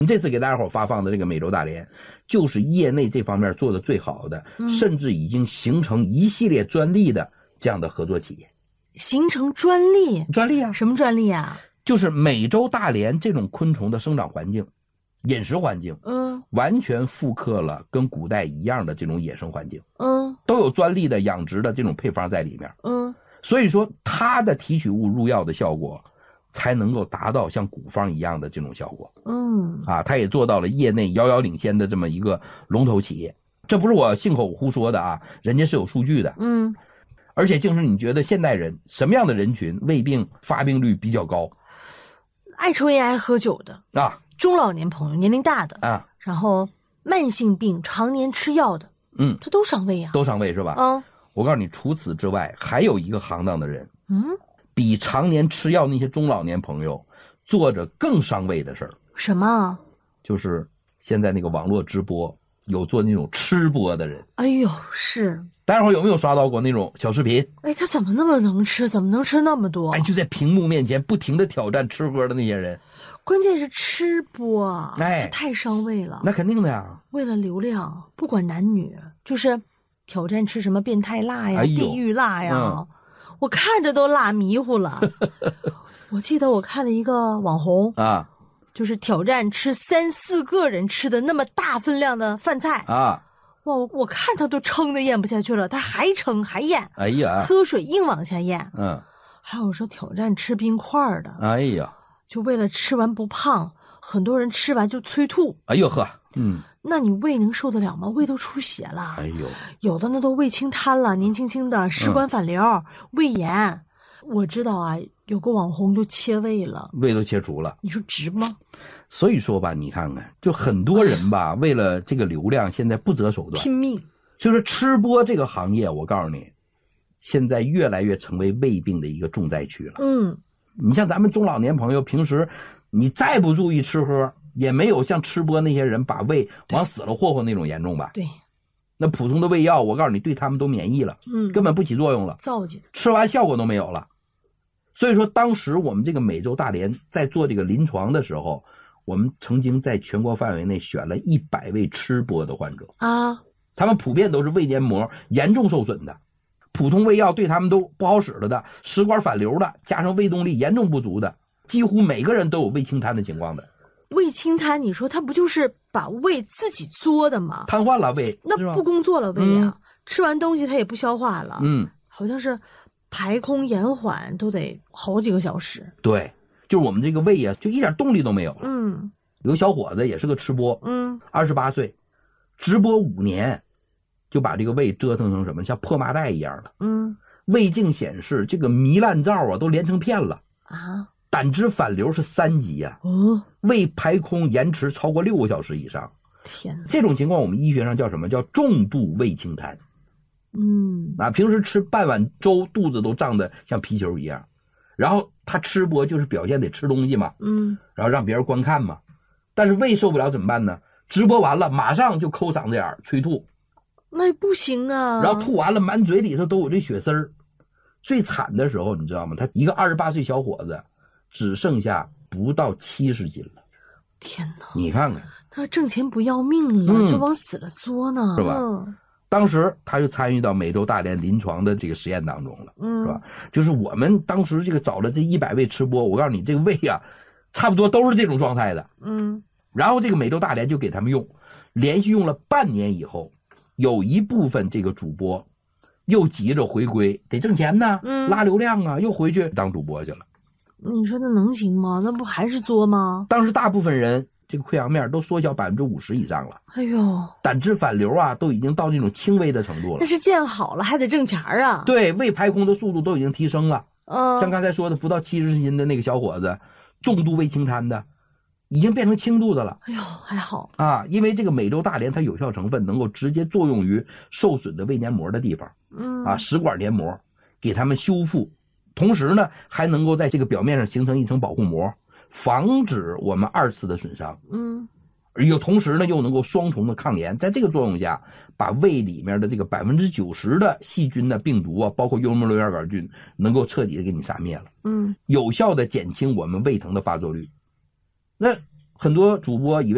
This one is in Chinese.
这次给大家伙发放的这个美洲大连，就是业内这方面做的最好的，甚至已经形成一系列专利的这样的合作企业。 形成专利？ 专利啊？ 什么专利啊？ 就是美洲大连这种昆虫的生长环境、饮食环境，完全复刻了跟古代一样的这种野生环境，都有专利的养殖的这种配方在里面，所以说它的提取物入药的效果才能够达到像古方一样的这种效果。它也做到了业内遥遥领先的这么一个龙头企业。这不是我信口胡说的啊，人家是有数据的。而且就是你觉得现代人什么样的人群胃病发病率比较高？ 爱抽烟爱喝酒的啊， 中老年朋友，年龄大的啊，然后慢性病常年吃药的，他都伤胃啊， 都伤胃是吧？我告诉你，除此之外还有一个行当的人，比常年吃药那些中老年朋友做着更伤胃的事儿。 什么？ 就是现在那个网络直播有做那种吃播的人。 哎呦，是。 待会儿有没有刷到过那种小视频？ 哎，他怎么那么能吃？怎么能吃那么多？ 哎，就在屏幕面前不停的挑战吃喝的那些人。 关键是吃播， 哎， 太伤胃了。 那肯定的呀。 为了流量，不管男女，就是挑战吃什么变态辣呀、地狱辣呀，我看着都辣迷糊了。我记得我看了一个网红啊，就是挑战吃3、4个人吃的那么大分量的饭菜啊。哇，我看他都撑得咽不下去了，他还撑还咽， 哎呀， 喝水硬往下咽。还有说挑战吃冰块的， 哎呀， 就为了吃完不胖，很多人吃完就催吐。 哎呦呵， 那你胃能受得了吗？胃都出血了。 哎呦， 有的那都胃清瘫了，年轻轻的食管反流、胃炎。我知道啊，有个网红就切胃了， 胃都切除了。 你说值吗？ 所以说吧，你看看，就很多人吧，为了这个流量，现在不择手段， 拼命。 就是吃播这个行业，我告诉你，现在越来越成为胃病的一个重灾区了。你像咱们中老年朋友，平时你再不注意吃喝，也没有像吃播那些人把胃往死了霍霍那种严重吧？ 对。 那普通的胃药，我告诉你，对他们都免疫了，根本不起作用了， 造进， 吃完效果都没有了。所以说，当时我们这个美洲大连在做这个临床的时候，我们曾经在全国范围内选了100位吃播的患者啊，他们普遍都是胃黏膜严重受损的，普通胃药对他们都不好使了的，食管反流的，加上胃动力严重不足的，几乎每个人都有胃清瘫的情况的。 胃清瘫，你说他不就是把胃自己作的吗？ 瘫痪了胃， 那不工作了胃啊，吃完东西他也不消化了，好像是排空延缓都得好几个小时。对， 就是我们这个胃啊，就一点动力都没有了。有个小伙子也是个吃播，28岁，直播5年，就把这个胃折腾成什么，像破麻袋一样的。胃镜显示这个糜烂皂啊都连成片了啊。胆汁反流是3级呀，胃排空延迟超过6个小时以上。 天哪， 这种情况我们医学上叫什么？叫重度胃清瘫。平时吃半碗粥，肚子都胀得像皮球一样。然后他吃播就是表现得吃东西嘛，然后让别人观看嘛。但是胃受不了怎么办呢？直播完了马上就抠嗓子眼催吐， 那也不行啊。 然后吐完了满嘴里头都有这血丝儿。最惨的时候你知道吗？他一个28岁小伙子只剩下不到70斤了。 天哪！ 你看看， 他挣钱不要命了，就往死了作呢， 是吧？当时他就参与到美洲大连临床的这个实验当中了，是吧？就是我们当时这个找了这100位吃播，我告诉你，这个胃啊，差不多都是这种状态的，然后这个美洲大连就给他们用，连续用了半年以后，有一部分这个主播又急着回归，得挣钱呢，拉流量啊，又回去当主播去了。 你说那能行吗？那不还是作吗？ 当时大部分人这个溃疡面都缩小50%以上了。 哎呦， 胆汁反流啊，都已经到那种轻微的程度了。 那是见好了还得挣钱啊。 对，胃排空的速度都已经提升了。像刚才说的不到70斤的那个小伙子，重度胃清瘫的，已经变成轻度的了。 哎呦，还好啊，因为这个美洲大连它有效成分能够直接作用于受损的胃黏膜的地方，食管黏膜，给它们修复。同时呢，还能够在这个表面上形成一层保护膜，防止我们2次的损伤。同时呢，又能够双重的抗炎，在这个作用下，把胃里面的这个90%的细菌的病毒啊，包括幽门螺旋杆菌，能够彻底的给你杀灭了。有效的减轻我们胃疼的发作率。那很多主播以为